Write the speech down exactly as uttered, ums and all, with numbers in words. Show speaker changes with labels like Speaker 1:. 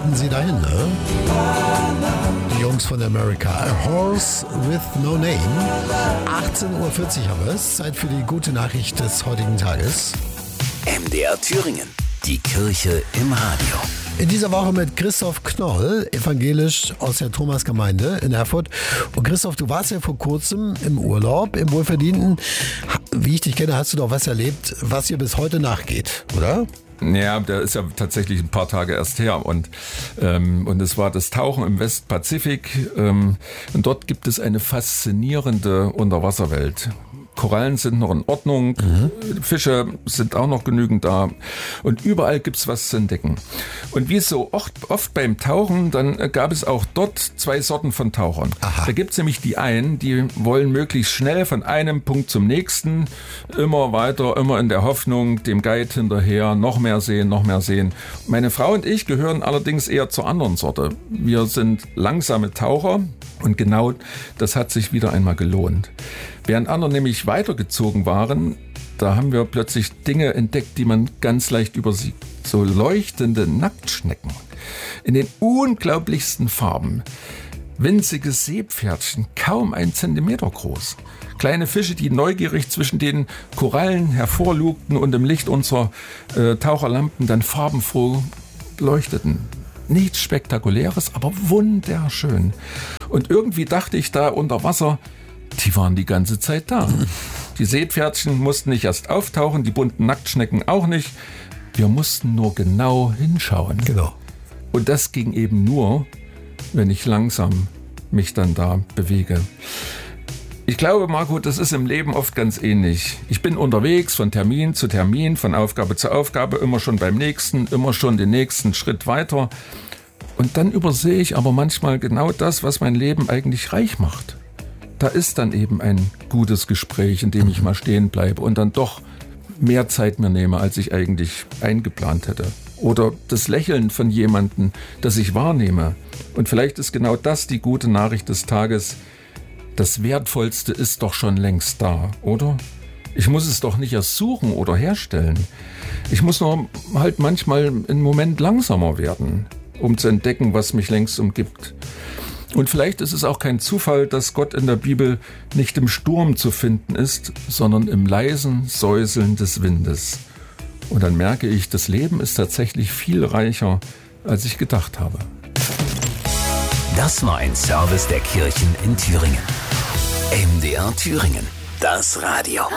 Speaker 1: wollten sie dahin, ne? Die Jungs von America. A Horse with No Name. achtzehn Uhr vierzig haben wir es. Zeit für die gute Nachricht des heutigen Tages.
Speaker 2: M D R Thüringen. Die Kirche im Radio.
Speaker 1: In dieser Woche mit Christoph Knoll, evangelisch aus der Thomasgemeinde in Erfurt. Und Christoph, du warst ja vor kurzem im Urlaub, im Wohlverdienten. Wie ich dich kenne, hast du doch was erlebt, was dir bis heute nachgeht, oder?
Speaker 3: Ja, der ist ja tatsächlich ein paar Tage erst her und ähm, und es war das Tauchen im Westpazifik ähm, und dort gibt es eine faszinierende Unterwasserwelt. Korallen sind noch in Ordnung, mhm. Fische sind auch noch genügend da und überall gibt's was zu entdecken. Und wie es so oft, oft beim Tauchen, dann gab es auch dort zwei Sorten von Tauchern. Aha. Da gibt's nämlich die einen, die wollen möglichst schnell von einem Punkt zum nächsten, immer weiter, immer in der Hoffnung, dem Guide hinterher, noch mehr sehen, noch mehr sehen. Meine Frau und ich gehören allerdings eher zur anderen Sorte. Wir sind langsame Taucher und genau das hat sich wieder einmal gelohnt. Während andere nämlich weitergezogen waren, da haben wir plötzlich Dinge entdeckt, die man ganz leicht übersieht. So leuchtende Nacktschnecken in den unglaublichsten Farben. Winzige Seepferdchen, kaum ein Zentimeter groß. Kleine Fische, die neugierig zwischen den Korallen hervorlugten und im Licht unserer äh, Taucherlampen dann farbenfroh leuchteten. Nichts Spektakuläres, aber wunderschön. Und irgendwie dachte ich da unter Wasser, die waren die ganze Zeit da. Die Seepferdchen mussten nicht erst auftauchen, die bunten Nacktschnecken auch nicht. Wir mussten nur genau hinschauen.
Speaker 1: Genau.
Speaker 3: Und das ging eben nur, wenn ich langsam mich dann da bewege. Ich glaube, Marco, das ist im Leben oft ganz ähnlich. Ich bin unterwegs von Termin zu Termin, von Aufgabe zu Aufgabe, immer schon beim nächsten, immer schon den nächsten Schritt weiter. Und dann übersehe ich aber manchmal genau das, was mein Leben eigentlich reich macht. Da ist dann eben ein gutes Gespräch, in dem ich mal stehen bleibe und dann doch mehr Zeit mir nehme, als ich eigentlich eingeplant hätte. Oder das Lächeln von jemandem, das ich wahrnehme. Und vielleicht ist genau das die gute Nachricht des Tages. Das Wertvollste ist doch schon längst da, oder? Ich muss es doch nicht erst suchen oder herstellen. Ich muss nur halt manchmal einen Moment langsamer werden, um zu entdecken, was mich längst umgibt. Und vielleicht ist es auch kein Zufall, dass Gott in der Bibel nicht im Sturm zu finden ist, sondern im leisen Säuseln des Windes. Und dann merke ich, das Leben ist tatsächlich viel reicher, als ich gedacht habe.
Speaker 2: Das war ein Service der Kirchen in Thüringen. M D R Thüringen, das Radio.